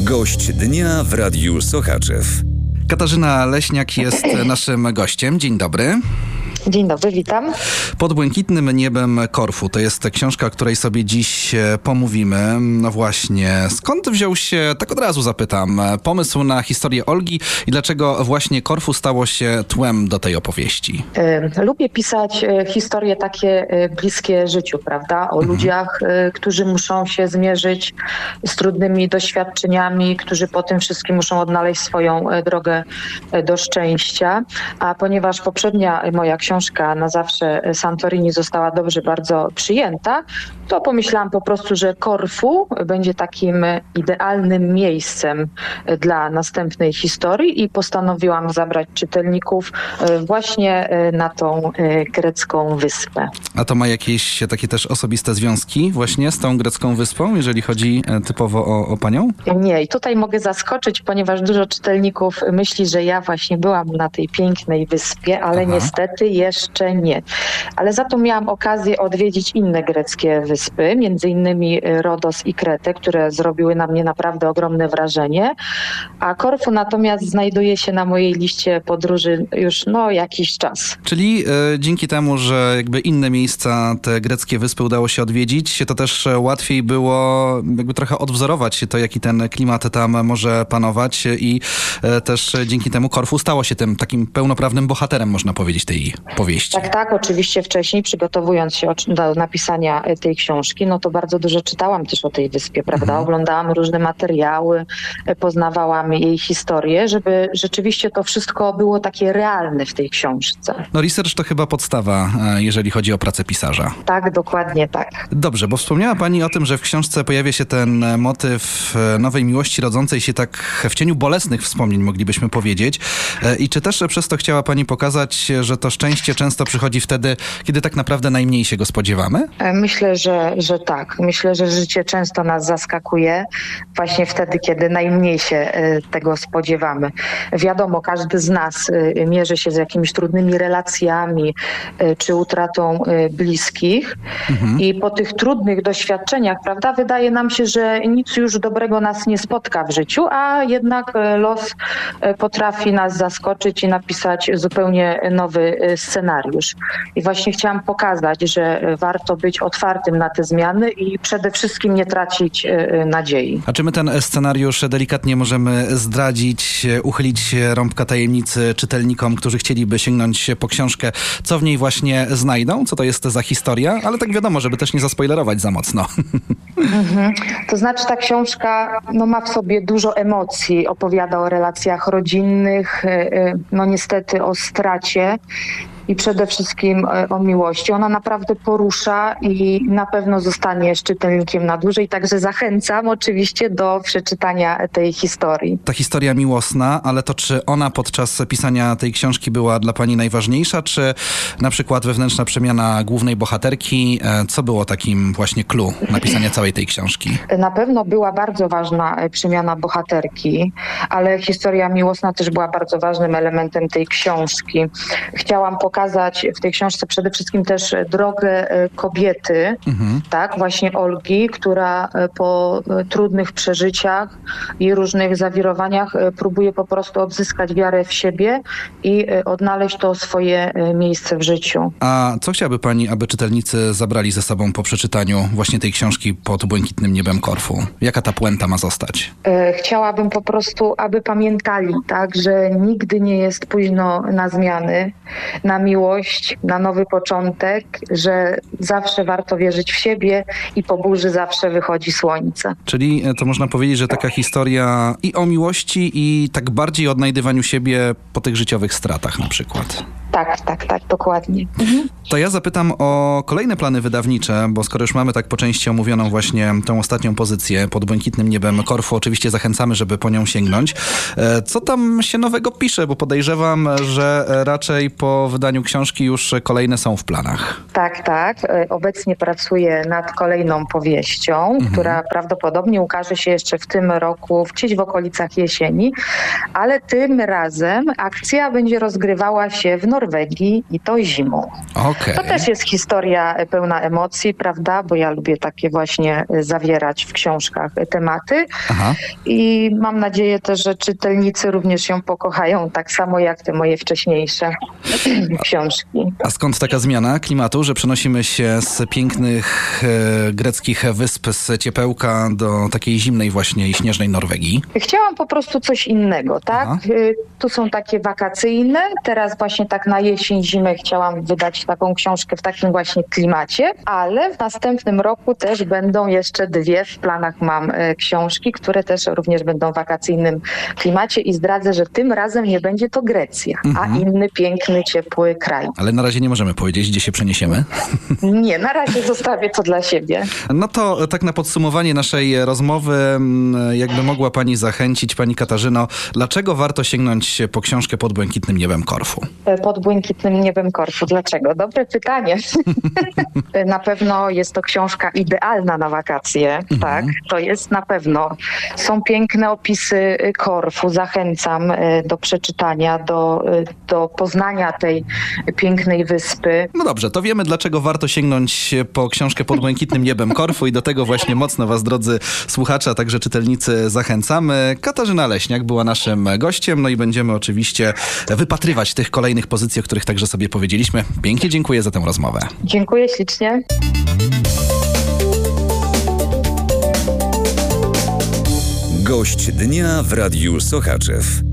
Gość dnia w Radiu Sochaczew. Katarzyna Leśniak jest naszym gościem. Dzień dobry. Dzień dobry, witam. Pod błękitnym niebem Korfu. To jest książka, o której sobie dziś pomówimy. No właśnie, skąd wziął się, tak od razu zapytam, pomysł na historię Olgi i dlaczego właśnie Korfu stało się tłem do tej opowieści? Lubię pisać historie takie bliskie życiu, prawda? O ludziach, którzy muszą się zmierzyć z trudnymi doświadczeniami, którzy po tym wszystkim muszą odnaleźć swoją drogę do szczęścia. A ponieważ poprzednia moja książka Na zawsze Santorini została dobrze bardzo przyjęta, to pomyślałam po prostu, że Korfu będzie takim idealnym miejscem dla następnej historii i postanowiłam zabrać czytelników właśnie na tą grecką wyspę. A to ma jakieś takie też osobiste związki właśnie z tą grecką wyspą, jeżeli chodzi typowo o panią? Nie, i tutaj mogę zaskoczyć, ponieważ dużo czytelników myśli, że ja właśnie byłam na tej pięknej wyspie, ale niestety jeszcze nie. Ale za to miałam okazję odwiedzić inne greckie wyspy, między innymi Rodos i Kretę, które zrobiły na mnie naprawdę ogromne wrażenie, a Korfu natomiast znajduje się na mojej liście podróży już jakiś czas. Czyli dzięki temu, że jakby inne miejsca, te greckie wyspy udało się odwiedzić, to też łatwiej było jakby trochę odwzorować się to, jaki ten klimat tam może panować i też dzięki temu Korfu stało się tym takim pełnoprawnym bohaterem, można powiedzieć, tej powieści. Tak, oczywiście wcześniej przygotowując się do napisania tej książki, to bardzo dużo czytałam też o tej wyspie, prawda? Oglądałam różne materiały, poznawałam jej historię, żeby rzeczywiście to wszystko było takie realne w tej książce. Research to chyba podstawa, jeżeli chodzi o pracę pisarza. Tak, dokładnie tak. Dobrze, bo wspomniała pani o tym, że w książce pojawia się ten motyw nowej miłości rodzącej się tak w cieniu bolesnych wspomnień, moglibyśmy powiedzieć. I czy też przez to chciała pani pokazać, że to szczęście często przychodzi wtedy, kiedy tak naprawdę najmniej się go spodziewamy? Myślę, że tak. Myślę, że życie często nas zaskakuje właśnie wtedy, kiedy najmniej się tego spodziewamy. Wiadomo, każdy z nas mierzy się z jakimiś trudnymi relacjami czy utratą bliskich i po tych trudnych doświadczeniach, prawda, wydaje nam się, że nic już dobrego nas nie spotka w życiu, a jednak los potrafi nas zaskoczyć i napisać zupełnie nowy scenariusz. I właśnie chciałam pokazać, że warto być otwartym na te zmiany i przede wszystkim nie tracić nadziei. A czy my ten scenariusz delikatnie możemy zdradzić, uchylić rąbka tajemnicy czytelnikom, którzy chcieliby sięgnąć po książkę, co w niej właśnie znajdą? Co to jest za historia? Ale tak wiadomo, żeby też nie zaspoilerować za mocno. To znaczy ta książka ma w sobie dużo emocji, opowiada o relacjach rodzinnych, niestety o stracie i przede wszystkim o miłości. Ona naprawdę porusza i na pewno zostanie z czytelnikiem na dłużej, także zachęcam oczywiście do przeczytania tej historii. Ta historia miłosna, ale to czy ona podczas pisania tej książki była dla pani najważniejsza, czy na przykład wewnętrzna przemiana głównej bohaterki? Co było takim właśnie clue napisania całej tej książki? Na pewno była bardzo ważna przemiana bohaterki, ale historia miłosna też była bardzo ważnym elementem tej książki. Chciałam pokazać w tej książce przede wszystkim też drogę kobiety, tak, właśnie Olgi, która po trudnych przeżyciach i różnych zawirowaniach próbuje po prostu odzyskać wiarę w siebie i odnaleźć to swoje miejsce w życiu. A co chciałaby pani, aby czytelnicy zabrali ze sobą po przeczytaniu właśnie tej książki Pod błękitnym niebem Korfu? Jaka ta puenta ma zostać? Chciałabym po prostu, aby pamiętali, tak, że nigdy nie jest późno na zmiany, na miłość, na nowy początek, że zawsze warto wierzyć w siebie i po burzy zawsze wychodzi słońce. Czyli to można powiedzieć, że taka historia i o miłości, i tak bardziej o odnajdywaniu siebie po tych życiowych stratach na przykład. Tak, dokładnie. To ja zapytam o kolejne plany wydawnicze, bo skoro już mamy tak po części omówioną właśnie tą ostatnią pozycję Pod błękitnym niebem Korfu, oczywiście zachęcamy, żeby po nią sięgnąć. Co tam się nowego pisze? Bo podejrzewam, że raczej po wydaniu książki już kolejne są w planach. Tak. Obecnie pracuję nad kolejną powieścią, która prawdopodobnie ukaże się jeszcze w tym roku, gdzieś w okolicach jesieni, ale tym razem akcja będzie rozgrywała się w Norwegii. Norwegii i to zimą. Okej. To też jest historia pełna emocji, prawda? Bo ja lubię takie właśnie zawierać w książkach tematy. Aha. I mam nadzieję też, że czytelnicy również ją pokochają, tak samo jak te moje wcześniejsze książki. A skąd taka zmiana klimatu, że przenosimy się z pięknych greckich wysp, z ciepełka do takiej zimnej właśnie i śnieżnej Norwegii? Chciałam po prostu coś innego, tak? Aha. Tu są takie wakacyjne, teraz właśnie tak na jesień, zimę chciałam wydać taką książkę w takim właśnie klimacie, ale w następnym roku też będą jeszcze dwie, w planach mam książki, które też również będą w wakacyjnym klimacie i zdradzę, że tym razem nie będzie to Grecja, a inny piękny, ciepły kraj. Ale na razie nie możemy powiedzieć, gdzie się przeniesiemy. Nie, na razie zostawię to dla siebie. No to tak na podsumowanie naszej rozmowy, jakby mogła pani zachęcić, pani Katarzyno, dlaczego warto sięgnąć po książkę Pod błękitnym niebem Korfu? Pod błękitnym niebem Korfu. Dlaczego? Dobre pytanie. Na pewno jest to książka idealna na wakacje, tak? To jest na pewno. Są piękne opisy Korfu. Zachęcam do przeczytania, do poznania tej pięknej wyspy. No dobrze, to wiemy, dlaczego warto sięgnąć po książkę Pod błękitnym niebem Korfu i do tego właśnie mocno was, drodzy słuchacze, a także czytelnicy, zachęcamy. Katarzyna Leśniak była naszym gościem, no i będziemy oczywiście wypatrywać tych kolejnych pozycji, o których także sobie powiedzieliśmy. Pięknie dziękuję za tę rozmowę. Dziękuję ślicznie. Gość dnia w Radiu Sochaczew.